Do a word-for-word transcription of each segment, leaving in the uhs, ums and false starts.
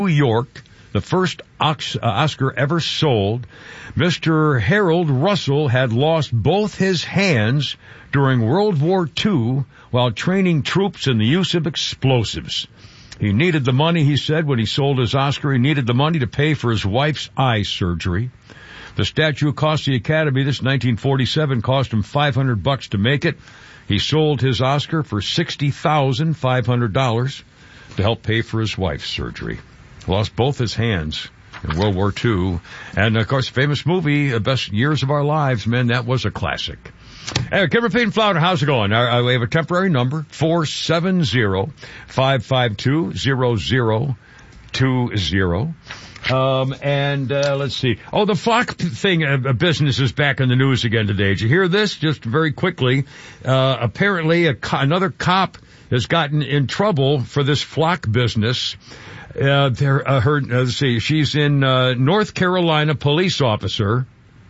New York, the first Oscar ever sold. Mister Harold Russell had lost both his hands during World War Two while training troops in the use of explosives. He needed the money, he said, when he sold his Oscar. He needed the money to pay for his wife's eye surgery. The statue cost the Academy, this nineteen forty-seven, cost him five hundred bucks to make it. He sold his Oscar for sixty thousand five hundred dollars to help pay for his wife's surgery. Lost both his hands in World War Two. And, of course, famous movie, The Best Years of Our Lives, man, that was a classic. Hey, Kimber Pete and Flounder, how's it going? Uh, we have a temporary number, four seven zero, five five two, zero zero two zero. Um, and, uh, let's see. Oh, the flock thing, uh, business is back in the news again today. Did you hear this? Just very quickly. Uh, apparently a co- another cop has gotten in trouble for this flock business. Uh, there, uh, her, uh, let's see, she's in, uh, North Carolina, police officer,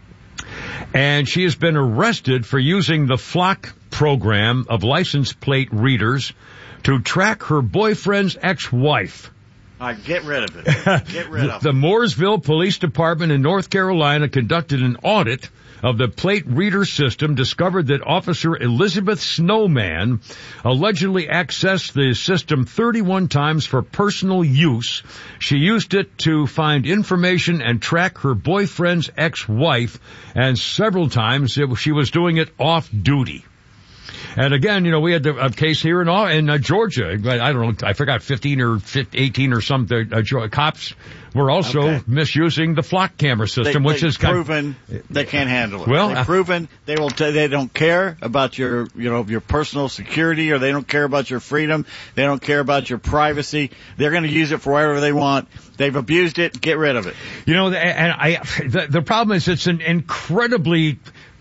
and she has been arrested for using the flock program of license plate readers to track her boyfriend's ex-wife. All right, get rid of it. Get rid of it. The Mooresville Police Department in North Carolina conducted an audit of the plate reader system, discovered that Officer Elizabeth Snowman allegedly accessed the system thirty-one times for personal use. She used it to find information and track her boyfriend's ex-wife, and several times it, she was doing it off duty. And again, you know, we had a case here in, in uh, Georgia. I don't know, I forgot fifteen or eighteen or something. Uh, cops were also okay. misusing the flock camera system, they, which is proven kind of, they can't handle it. Well, they've uh, proven they will. T- they don't care about your, you know, your personal security, or they don't care about your freedom. They don't care about your privacy. They're going to use it for whatever they want. They've abused it. Get rid of it. You know, and I. The, the problem is, it's an incredibly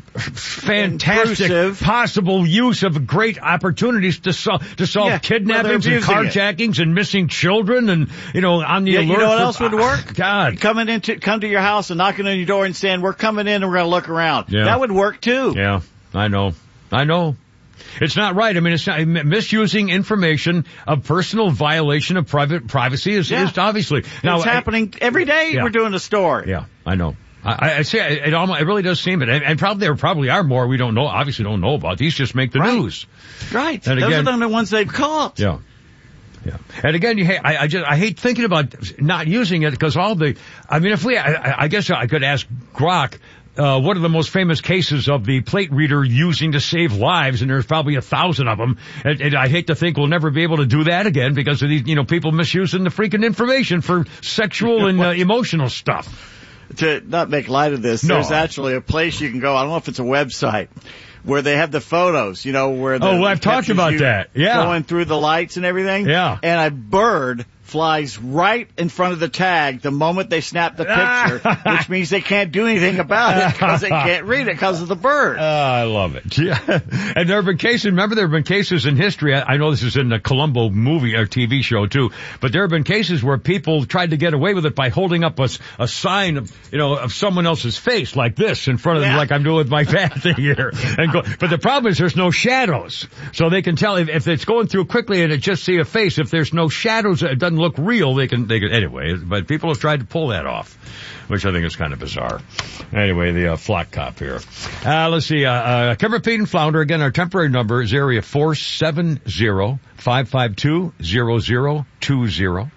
fantastic intrusive. Possible use of great opportunities to solve to solve yeah, kidnappings and carjackings it. and missing children, and you know on the yeah, alert. You know what for, else would work? God, coming into come to your house and knocking on your door and saying, "We're coming in and we're going to look around." Yeah. That would work too. Yeah, I know, I know. It's not right. I mean, it's not, misusing information of personal violation of private privacy is, yeah. is obviously now it's happening I, every day. Yeah. We're doing a story. Yeah, I know. I, I say it, almost, it really does seem it, and, and probably there probably are more we don't know. Obviously, don't know about. These just make the right. news, right? And Those again, are the ones they've caught. Yeah, yeah. And again, you, I, I just I hate thinking about not using it because all the. I mean, if we, I, I guess I could ask Grok. Uh, what are the most famous cases of the plate reader using to save lives? And there's probably a thousand of them. And, and I hate to think we'll never be able to do that again because of these, you know, people misusing the freaking information for sexual and uh, emotional stuff. To not make light of this, no. there's actually a place you can go. I don't know if it's a website where they have the photos, you know, where the oh, well, I've talked about that. Yeah, going through the lights and everything. Yeah, and a bird flies right in front of the tag the moment they snap the picture, which means they can't do anything about it because they can't read it because of the bird. Oh, I love it. Yeah. And there have been cases, remember there have been cases in history, I, I know this is in the Columbo movie or T V show too, but there have been cases where people tried to get away with it by holding up a, a sign of, you know, of someone else's face like this in front of yeah. them, like I'm doing with my bad thing here. And go, but the problem is there's no shadows. So they can tell if, if it's going through quickly and it just see a face, if there's no shadows, it doesn't look real, they can, they can, anyway, but people have tried to pull that off, which I think is kind of bizarre. Anyway, the uh, flock cop here. Uh, let's see, uh, uh, Kimber Pete and Flounder, again, our temporary number is area four seven zero, five five two, zero zero two zero.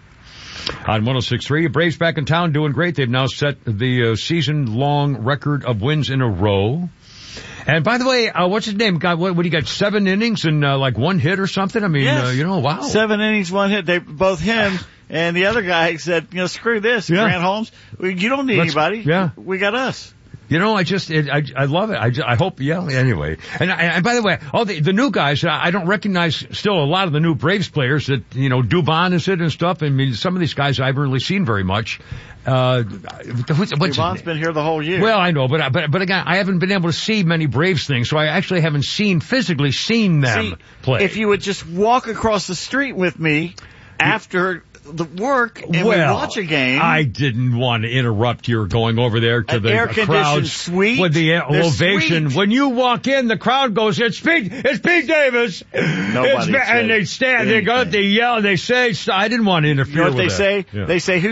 On one oh six point three, Braves back in town doing great. They've now set the uh, season-long record of wins in a row. And by the way, uh, what's his name? God, what, what do you got? Seven innings and uh, like one hit or something? I mean, yes. uh, you know, wow. Seven innings, one hit. They both him and the other guy said, you know, screw this, yeah. Grant Holmes. We, you don't need Let's, anybody. Yeah. We got us. You know, I just, it, I, I love it. I, just, I hope, yeah, anyway. And, and by the way, all the, the new guys, I don't recognize still a lot of the new Braves players that, you know, Dubon is it and stuff. I mean, some of these guys I haven't really seen very much. Uh, what's, what's Dubon's been here the whole year. Well, I know, but, but, but again, I haven't been able to see many Braves things, so I actually haven't seen, physically seen them see, play. If you would just walk across the street with me after the work and well, we watch a game. I didn't want to interrupt your going over there to An the air-conditioned crowd suite. with the They're ovation. sweet. When you walk in, the crowd goes, "It's Pete! It's Pete Davis!" Nobody it's, and they stand, they go, they yell, they say, "I didn't want to interfere." You know what with they that. say? Yeah. They say, "Who?"